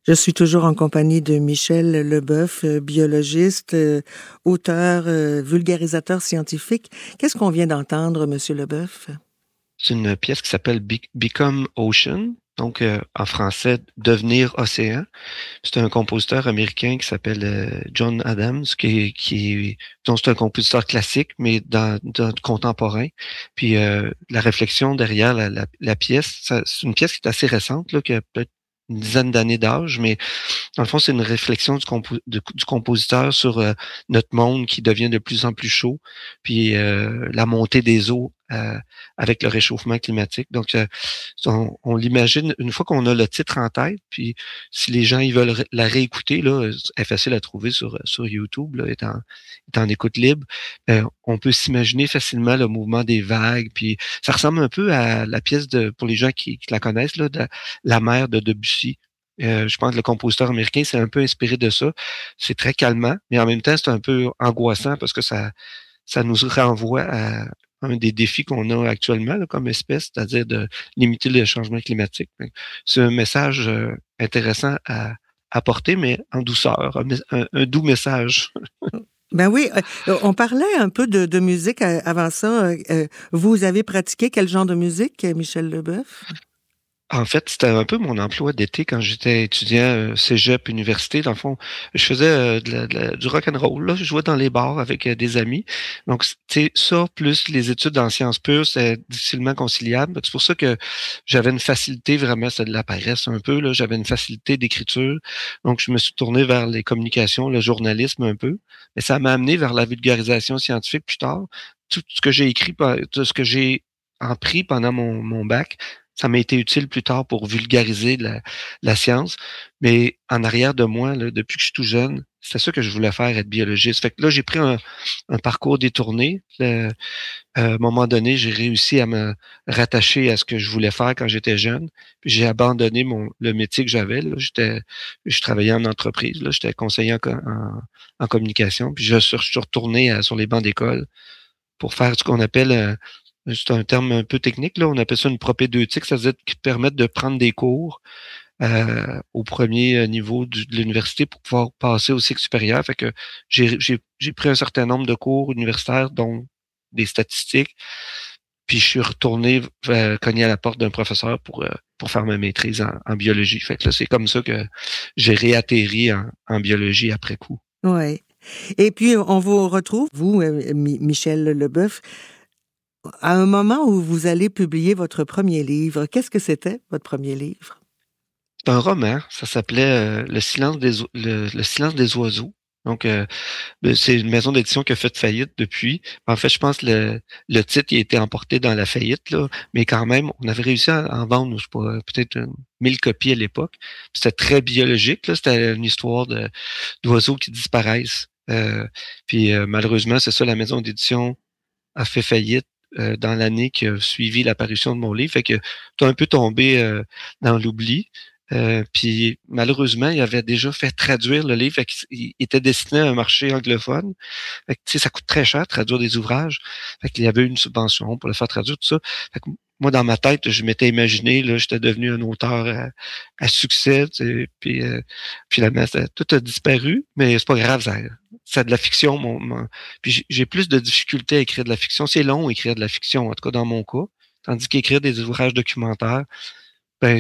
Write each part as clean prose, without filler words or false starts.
Je suis toujours en compagnie de Michel Leboeuf, biologiste, auteur, vulgarisateur scientifique. Qu'est-ce qu'on vient d'entendre, Monsieur Leboeuf? C'est une pièce qui s'appelle Become Ocean, donc en français Devenir océan. C'est un compositeur américain qui s'appelle John Adams, dont c'est un compositeur classique, mais dans contemporain. Puis la réflexion derrière la pièce, c'est une pièce qui est assez récente, là, qui a peut-être une dizaine d'années d'âge, mais dans le fond, c'est une réflexion du compositeur sur notre monde qui devient de plus en plus chaud, puis la montée des eaux avec le réchauffement climatique. Donc, on l'imagine une fois qu'on a le titre en tête, puis si les gens ils veulent la réécouter, là, elle est facile à trouver sur YouTube, là, est en écoute libre. On peut s'imaginer facilement le mouvement des vagues, puis ça ressemble un peu à la pièce pour les gens qui la connaissent, là, de La mer de Debussy. Je pense que le compositeur américain s'est un peu inspiré de ça. C'est très calmant, mais en même temps, c'est un peu angoissant parce que ça nous renvoie à un des défis qu'on a actuellement là, comme espèce, c'est-à-dire de limiter le changement climatique. C'est un message intéressant à apporter, mais en douceur, un doux message. Ben oui, on parlait un peu de musique avant ça. Vous avez pratiqué quel genre de musique, Michel Leboeuf? En fait, c'était un peu mon emploi d'été quand j'étais étudiant cégep, université. Dans le fond, je faisais du rock and roll. Là. Je jouais dans les bars avec des amis. Donc, tu sais, ça, plus les études en sciences pures, c'est difficilement conciliable. C'est pour ça que j'avais une facilité, vraiment, c'est de la paresse un peu. Là. J'avais une facilité d'écriture. Donc, je me suis tourné vers les communications, le journalisme un peu. Mais ça m'a amené vers la vulgarisation scientifique plus tard. Tout ce que j'ai écrit, tout ce que j'ai appris pendant mon bac, ça m'a été utile plus tard pour vulgariser la science. Mais en arrière de moi, là, depuis que je suis tout jeune, c'est ça que je voulais faire, être biologiste. Fait que là, j'ai pris un parcours détourné. À un moment donné, j'ai réussi à me rattacher à ce que je voulais faire quand j'étais jeune. Puis j'ai abandonné le métier que j'avais. Là. Je travaillais en entreprise. Là. J'étais conseiller en communication. Puis je suis retourné sur les bancs d'école pour faire ce qu'on appelle c'est un terme un peu technique, là. On appelle ça une propédeutique, ça veut dire qui permettent de prendre des cours au premier niveau de l'université pour pouvoir passer au cycle supérieur. Fait que j'ai pris un certain nombre de cours universitaires, dont des statistiques, puis je suis retourné cogner à la porte d'un professeur pour faire ma maîtrise en biologie. Fait que là, c'est comme ça que j'ai réatterri en biologie après coup. Oui. Et puis, on vous retrouve, vous, Michel Leboeuf, à un moment où vous allez publier votre premier livre. Qu'est-ce que c'était, votre premier livre? C'est un roman, ça s'appelait Le silence le silence des oiseaux. Donc, c'est une maison d'édition qui a fait faillite depuis. En fait, je pense que le titre il a été emporté dans la faillite, là, mais quand même, on avait réussi à en vendre, je sais pas, peut-être 1000 copies à l'époque. C'était très biologique, là, c'était une histoire d'oiseaux qui disparaissent. Puis malheureusement, c'est ça, la maison d'édition a fait faillite dans l'année qui a suivi l'apparition de mon livre. Fait que tu as un peu tombé dans l'oubli. Puis malheureusement, il avait déjà fait traduire le livre. Fait qu'il était destiné à un marché anglophone. Fait que, tu sais, ça coûte très cher traduire des ouvrages. Fait qu'il y avait une subvention pour le faire traduire, tout ça. Fait que moi, dans ma tête, je m'étais imaginé, là, j'étais devenu un auteur à succès, tu sais, puis finalement, tout a disparu, mais c'est pas grave, c'est de la fiction. Puis j'ai plus de difficultés à écrire de la fiction. C'est long, écrire de la fiction, en tout cas dans mon cas. Tandis qu'écrire des ouvrages documentaires, ben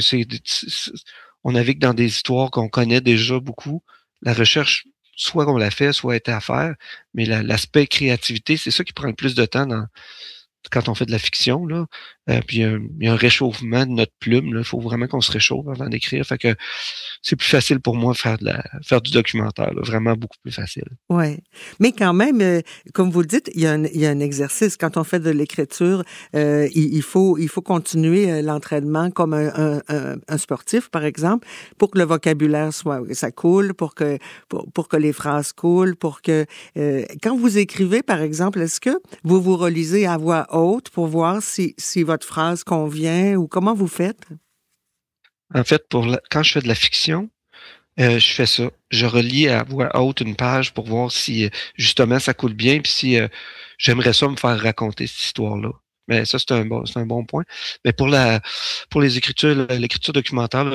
on navigue dans des histoires qu'on connaît déjà beaucoup. La recherche, soit on l'a fait, soit était à faire, mais l'aspect créativité, c'est ça qui prend le plus de temps quand on fait de la fiction, là. Puis il y a un réchauffement de notre plume, là. Il faut vraiment qu'on se réchauffe avant d'écrire. Fait que c'est plus facile pour moi de faire du documentaire, là. Vraiment beaucoup plus facile. Ouais. Mais quand même, comme vous le dites, il y a un exercice. Quand on fait de l'écriture, il faut continuer l'entraînement comme un sportif, par exemple, pour que le vocabulaire ça coule, pour que les phrases coulent, pour que quand vous écrivez, par exemple, est-ce que vous vous relisez à voix haute pour voir si votre phrase convient ou comment vous faites? En fait, quand je fais de la fiction, je fais ça. Je relis à voix haute une page pour voir si justement ça coule bien, puis si j'aimerais ça me faire raconter cette histoire-là. Mais ça, c'est un bon point. Mais pour l'écriture documentaire,